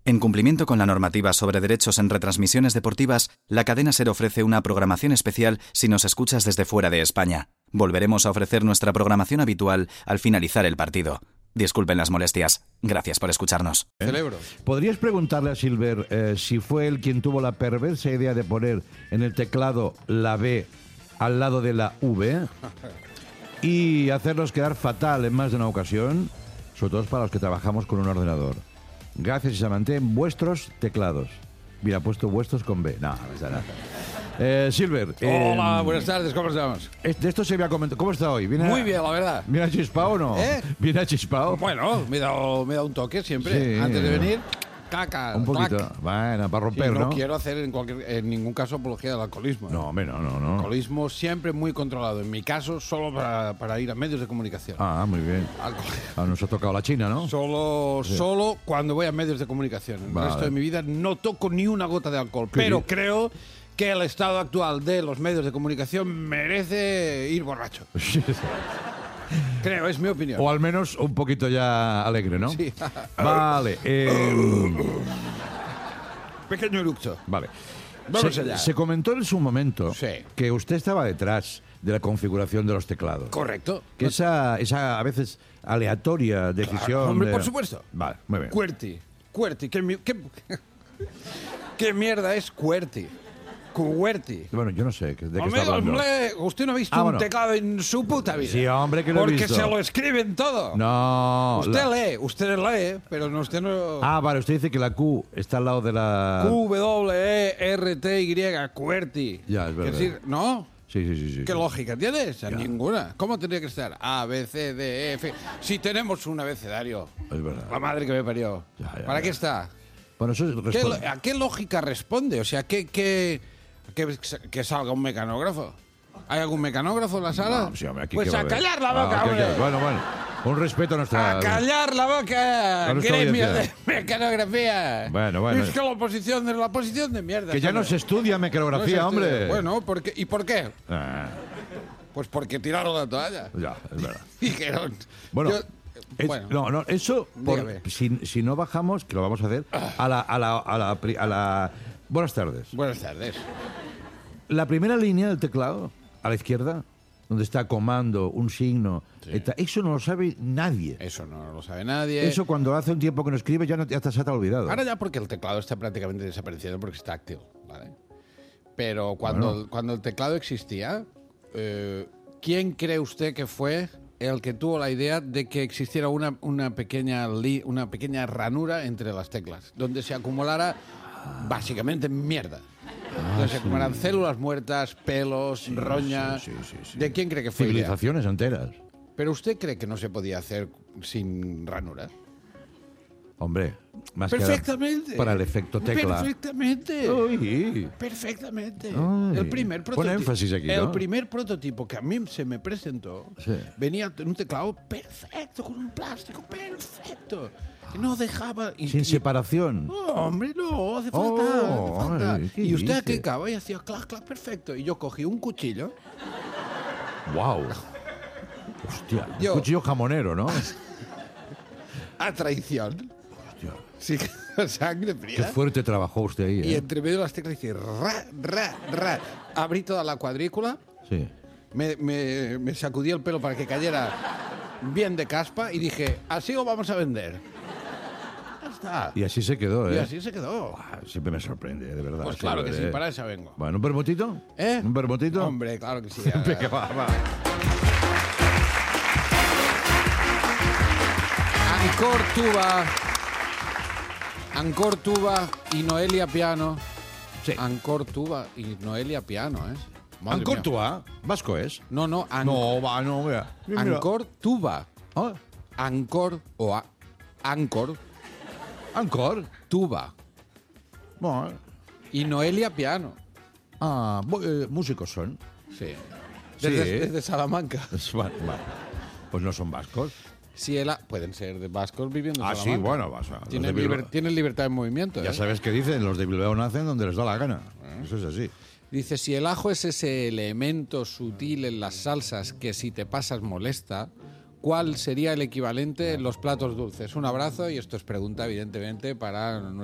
En cumplimiento con la normativa sobre derechos en retransmisiones deportivas, la cadena SER ofrece una programación especial si nos escuchas desde fuera de España. Volveremos a ofrecer nuestra programación habitual al finalizar el partido. Disculpen las molestias. Gracias por escucharnos. Celebro. ¿Podrías preguntarle a Silver si fue él quien tuvo la perversa idea de poner en el teclado la B al lado de la V y hacernos quedar fatal en más de una ocasión, sobre todo para los que trabajamos con un ordenador? Gracias y se mantienen vuestros teclados. Mira, ha puesto vuestros con B. No, no está nada. Silver. Hola, buenas tardes, ¿cómo estamos? De esto se había comentado. ¿Cómo está hoy? Muy bien, la verdad. ¿Viene achispado o no? ¿Viene achispado? Bueno, me he dado un toque siempre. Sí. Antes de venir, caca. Un poquito. clac. Bueno, para romper, Sí, ¿no? no quiero hacer en ningún caso apología del alcoholismo. No, hombre, no. Alcoholismo siempre muy controlado. En mi caso, solo para ir a medios de comunicación. Ah, muy bien. Nos ha tocado la China, ¿no? Solo cuando voy a medios de comunicación. El Vale. resto de mi vida no toco ni una gota de alcohol. Qué Pero bien. creo que el estado actual de los medios de comunicación merece ir borracho. Creo, es mi opinión. O al menos un poquito ya alegre, ¿no? Sí. Vale. Pequeño eructo. Vale. Vamos allá. Se comentó en su momento Sí. que usted estaba detrás de la configuración de los teclados. Correcto. Que esa a veces aleatoria decisión... Hombre, de- por supuesto. Vale, muy bien. QWERTY. ¿Qué mierda es QWERTY? QWERTY. Bueno, yo no sé de qué está Hombre, hablando. usted no ha visto Bueno. un teclado en su puta vida. Sí, hombre, que lo he Porque visto. se lo escriben todo. No. Usted lee, pero no, usted no... Vale, usted dice que la Q está al lado de la... QWERTY, QWERTY. Ya, es verdad. Es decir, ¿no? Sí. ¿Qué lógica tienes? Ninguna. ¿Cómo tendría que estar? A, B, C, D, E, F. Si tenemos un abecedario. Es verdad. La madre que me parió. Ya, ¿Para qué está? Bueno, eso es ¿A qué lógica responde? O sea, que salga un mecanógrafo. ¿Hay algún mecanógrafo en la sala? No, sí, hombre, aquí pues qué va a a haber. callar la boca, hombre. Bueno. Un respeto a nuestra... A callar la boca. A nuestra Gremio de audiencia. mecanografía. Bueno. Es que la posición de mierda. Que ya no hombre. se estudia No mecanografía, se estudia. hombre. Bueno, ¿y por qué? Ah, Pues porque tiraron la toalla. ya, es verdad. Dijeron. Bueno, Bueno. no, eso, Dígame. si no bajamos, que lo vamos a hacer, a la... Buenas tardes. Buenas tardes. La primera línea del teclado, a la izquierda, donde está comando, un signo, eso no lo sabe nadie. Eso no lo sabe nadie. Eso cuando hace un tiempo que no escribe ya se te ha olvidado. Ahora ya porque el teclado está prácticamente desapareciendo porque está táctil, ¿vale? Pero cuando el teclado existía, ¿quién cree usted que fue el que tuvo la idea de que existiera una pequeña ranura entre las teclas, donde se acumulara básicamente mierda? Donde se acumularan células muertas, pelos, roña. Sí. ¿De quién cree que fue idea? Civilizaciones enteras. ¿Pero usted cree que no se podía hacer sin ranura? Hombre, más que Perfectamente. para el efecto tecla. Perfectamente. Uy. Perfectamente. Ay. El primer Pon prototipo. énfasis aquí, ¿no? El primer prototipo que a mí se me presentó Sí. venía en un teclado perfecto, con un plástico perfecto. Que no dejaba. Sin separación. No, hombre, no, hace Oh, falta. ay, ¿qué Y usted dice? aquí acaba y hacía clac, clac, perfecto. Y yo cogí un cuchillo. ¡Wow! Hostia, Yo- un cuchillo jamonero, ¿no? A traición. Hostia, Sí, sangre qué fría. fuerte trabajó usted ahí, Y ¿eh? entre medio de las teclas hice ra. Abrí toda la cuadrícula. Sí. Me sacudí el pelo para que cayera bien de caspa y dije, así lo vamos a vender. Ya está. Y así se quedó, ¿eh? Y así se quedó. Ah, siempre me sorprende, de verdad. Pues claro que siempre, sí, para eso vengo. Bueno, ¿un vermutito? ¿Eh? ¿Un vermutito? Hombre, claro que sí. Venga, va. Ancor Tuba y Noelia Piano. Sí. Ancor Tuba y Noelia Piano, ¿eh? Madre Ancor mía. Tua, vasco es. No, No, va, no, mira. Mira. Ancor Tuba. Ah, Ancor o Ancor Ancor. Tuba Bueno. y Noelia Piano. Músicos son. Sí. Sí. Desde Salamanca. Bueno, pues no son vascos. Sí, pueden ser de vascos viviendo en Ah, sí, Salamanca. bueno, vas a... Tienen libertad de movimiento. Ya ¿eh? sabes qué dicen, los de Bilbao nacen donde les da la gana. Eso es así. Dice, si el ajo es ese elemento sutil en las salsas que si te pasas molesta, ¿cuál sería el equivalente en los platos dulces? Un abrazo y esto es pregunta, evidentemente, para